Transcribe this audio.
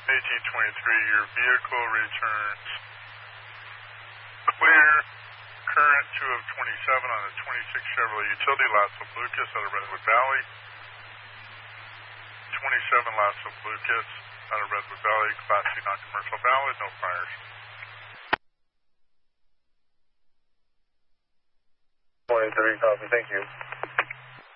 1823, your vehicle returns clear. Current 2 of 27 on the 26 Chevrolet utility, lots of Lucas out of Redwood Valley. 27 lots of Lucas out of Redwood Valley, Class C non-commercial valid, no fires. 23, copy, thank you.